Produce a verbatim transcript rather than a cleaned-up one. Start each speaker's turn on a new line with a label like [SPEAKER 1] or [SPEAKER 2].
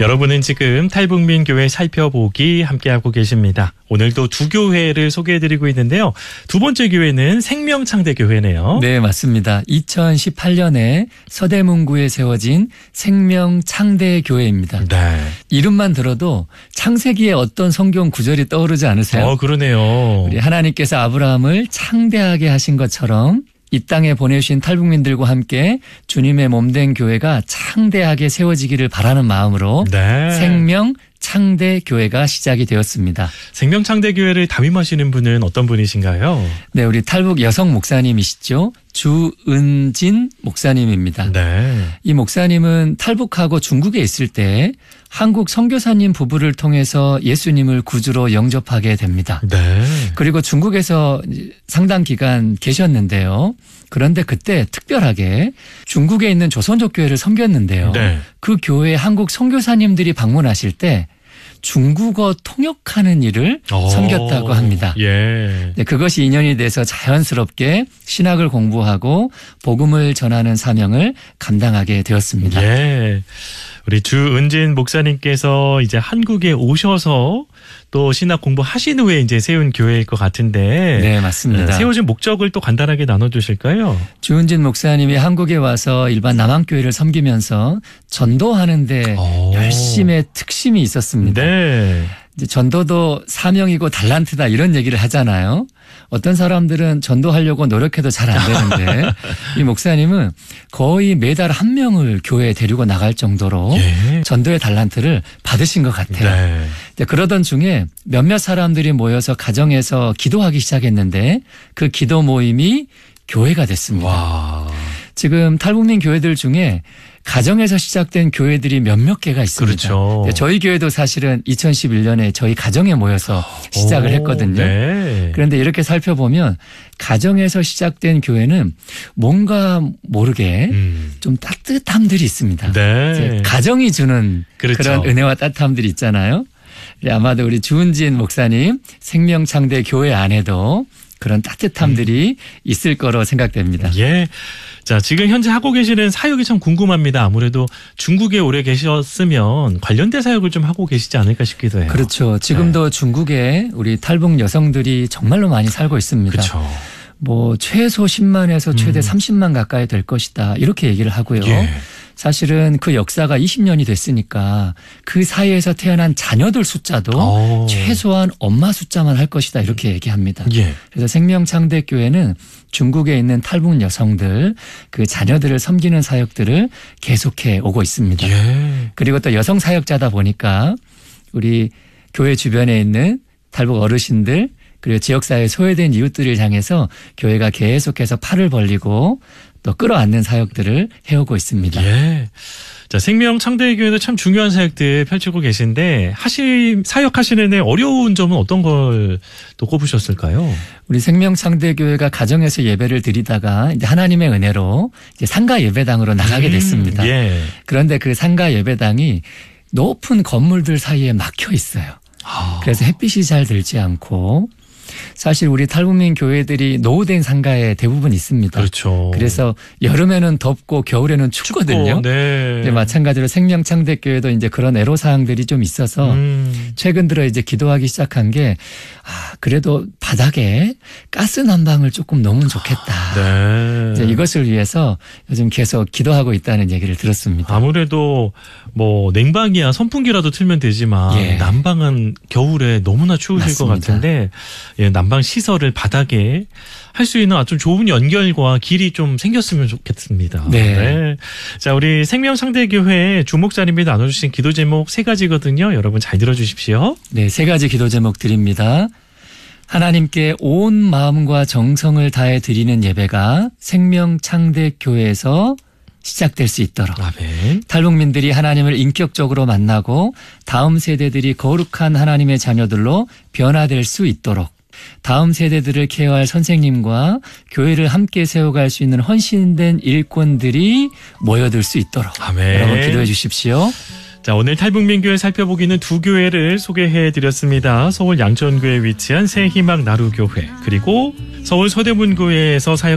[SPEAKER 1] 여러분은 지금 탈북민교회 살펴보기 함께하고 계십니다. 오늘도 두 교회를 소개해드리고 있는데요. 두 번째 교회는 생명창대교회네요.
[SPEAKER 2] 네, 맞습니다. 이천십팔 년에 서대문구에 세워진 생명창대교회입니다.
[SPEAKER 1] 네.
[SPEAKER 2] 이름만 들어도 창세기의 어떤 성경 구절이 떠오르지 않으세요?
[SPEAKER 1] 어, 그러네요.
[SPEAKER 2] 우리 하나님께서 아브라함을 창대하게 하신 것처럼 이 땅에 보내주신 탈북민들과 함께 주님의 몸된 교회가 창대하게 세워지기를 바라는 마음으로
[SPEAKER 1] 네.
[SPEAKER 2] 생명창대교회가 시작이 되었습니다.
[SPEAKER 1] 생명창대교회를 담임하시는 분은 어떤 분이신가요?
[SPEAKER 2] 네, 우리 탈북 여성 목사님이시죠. 주은진 목사님입니다.
[SPEAKER 1] 네.
[SPEAKER 2] 이 목사님은 탈북하고 중국에 있을 때 한국 선교사님 부부를 통해서 예수님을 구주로 영접하게 됩니다.
[SPEAKER 1] 네.
[SPEAKER 2] 그리고 중국에서 상당 기간 계셨는데요. 그런데 그때 특별하게 중국에 있는 조선족 교회를 섬겼는데요.
[SPEAKER 1] 네.
[SPEAKER 2] 그 교회에 한국 선교사님들이 방문하실 때 중국어 통역하는 일을
[SPEAKER 1] 오,
[SPEAKER 2] 섬겼다고 합니다.
[SPEAKER 1] 예.
[SPEAKER 2] 네, 그것이 인연이 돼서 자연스럽게 신학을 공부하고 복음을 전하는 사명을 감당하게 되었습니다.
[SPEAKER 1] 예. 우리 주은진 목사님께서 이제 한국에 오셔서 또 신학 공부하신 후에 이제 세운 교회일 것 같은데.
[SPEAKER 2] 네, 맞습니다.
[SPEAKER 1] 세워진 목적을 또 간단하게 나눠주실까요?
[SPEAKER 2] 주은진 목사님이 한국에 와서 일반 남한교회를 섬기면서 전도하는 데
[SPEAKER 1] 오.
[SPEAKER 2] 열심의 특심이 있었습니다.
[SPEAKER 1] 네.
[SPEAKER 2] 이제 전도도 사명이고 달란트다 이런 얘기를 하잖아요. 어떤 사람들은 전도하려고 노력해도 잘 안 되는데 이 목사님은 거의 매달 한 명을 교회에 데리고 나갈 정도로
[SPEAKER 1] 예.
[SPEAKER 2] 전도의 달란트를 받으신 것 같아요.
[SPEAKER 1] 네.
[SPEAKER 2] 그러던 중에 몇몇 사람들이 모여서 가정에서 기도하기 시작했는데 그 기도 모임이 교회가 됐습니다.
[SPEAKER 1] 와.
[SPEAKER 2] 지금 탈북민 교회들 중에 가정에서 시작된 교회들이 몇몇 개가 있습니다.
[SPEAKER 1] 그렇죠.
[SPEAKER 2] 저희 교회도 사실은 이천십일 년에 저희 가정에 모여서 시작을
[SPEAKER 1] 오,
[SPEAKER 2] 했거든요.
[SPEAKER 1] 네.
[SPEAKER 2] 그런데 이렇게 살펴보면 가정에서 시작된 교회는 뭔가 모르게
[SPEAKER 1] 음.
[SPEAKER 2] 좀 따뜻함들이 있습니다.
[SPEAKER 1] 네.
[SPEAKER 2] 이제 가정이 주는
[SPEAKER 1] 그렇죠.
[SPEAKER 2] 그런 은혜와 따뜻함들이 있잖아요. 아마도 우리 주은진 목사님 생명창대 교회 안에도 그런 따뜻함들이 음. 있을 거로 생각됩니다.
[SPEAKER 1] 예. 자, 지금 현재 하고 계시는 사역이 참 궁금합니다. 아무래도 중국에 오래 계셨으면 관련된 사역을 좀 하고 계시지 않을까 싶기도 해요.
[SPEAKER 2] 그렇죠. 지금도 네. 중국에 우리 탈북 여성들이 정말로 많이 살고 있습니다.
[SPEAKER 1] 그렇죠.
[SPEAKER 2] 뭐 최소 십만에서 최대
[SPEAKER 1] 음.
[SPEAKER 2] 삼십만 가까이 될 것이다. 이렇게 얘기를 하고요.
[SPEAKER 1] 예.
[SPEAKER 2] 사실은 그 역사가 이십 년이 됐으니까 그 사이에서 태어난 자녀들 숫자도 오. 최소한 엄마 숫자만 할 것이다. 이렇게 얘기합니다.
[SPEAKER 1] 예.
[SPEAKER 2] 그래서 생명창대교회는 중국에 있는 탈북 여성들 그 자녀들을 섬기는 사역들을 계속해 오고 있습니다.
[SPEAKER 1] 예.
[SPEAKER 2] 그리고 또 여성 사역자다 보니까 우리 교회 주변에 있는 탈북 어르신들 그리고 지역사회에 소외된 이웃들을 향해서 교회가 계속해서 팔을 벌리고 또 끌어안는 사역들을 해오고 있습니다.
[SPEAKER 1] 예. 자, 생명창대교회도 참 중요한 사역들 펼치고 계신데 하시 사역하시는 데 어려운 점은 어떤 걸 또 꼽으셨을까요?
[SPEAKER 2] 우리 생명창대교회가 가정에서 예배를 드리다가 이제 하나님의 은혜로 이제 상가 예배당으로 나가게 됐습니다.
[SPEAKER 1] 음, 예.
[SPEAKER 2] 그런데 그 상가 예배당이 높은 건물들 사이에 막혀 있어요.
[SPEAKER 1] 아.
[SPEAKER 2] 그래서 햇빛이 잘 들지 않고 사실 우리 탈북민 교회들이 노후된 상가에 대부분 있습니다.
[SPEAKER 1] 그렇죠.
[SPEAKER 2] 그래서 여름에는 덥고 겨울에는 춥거든요.
[SPEAKER 1] 춥고, 네.
[SPEAKER 2] 마찬가지로 생명창대교회도 이제 그런 애로사항들이 좀 있어서 음. 최근 들어 이제 기도하기 시작한 게 아, 그래도 바닥에 가스 난방을 조금 넣으면 좋겠다.
[SPEAKER 1] 네.
[SPEAKER 2] 이제 이것을 위해서 요즘 계속 기도하고 있다는 얘기를 들었습니다.
[SPEAKER 1] 아무래도 뭐 냉방이야 선풍기라도 틀면 되지만 예. 난방은 겨울에 너무나 추우실 맞습니다. 것 같은데 예, 난방 시설을 바닥에 할 수 있는 아주 좋은 연결과 길이 좀 생겼으면 좋겠습니다.
[SPEAKER 2] 네.
[SPEAKER 1] 네. 자, 우리 생명창대교회 주목자님이 나눠주신 기도 제목 세 가지거든요. 여러분 잘 들어주십시오.
[SPEAKER 2] 네, 세 가지 기도 제목 드립니다. 하나님께 온 마음과 정성을 다해 드리는 예배가 생명창대교회에서 시작될 수 있도록
[SPEAKER 1] 아멘.
[SPEAKER 2] 탈북민들이 하나님을 인격적으로 만나고 다음 세대들이 거룩한 하나님의 자녀들로 변화될 수 있도록 다음 세대들을 케어할 선생님과 교회를 함께 세워갈 수 있는 헌신된 일꾼들이 모여들 수 있도록
[SPEAKER 1] 아멘.
[SPEAKER 2] 여러분 기도해 주십시오.
[SPEAKER 1] 자, 오늘 탈북민교회 살펴보기는 두 교회를 소개해드렸습니다. 서울 양천구에 위치한 새희망 나루교회 그리고 서울 서대문구에서 사역